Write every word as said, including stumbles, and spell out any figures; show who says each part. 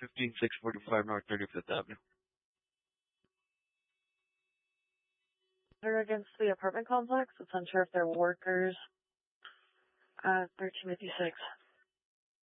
Speaker 1: fifteen six forty-five North thirty-fifth Avenue.
Speaker 2: They're against the apartment complex. It's unsure if they're workers. Uh, thirteen fifty-six.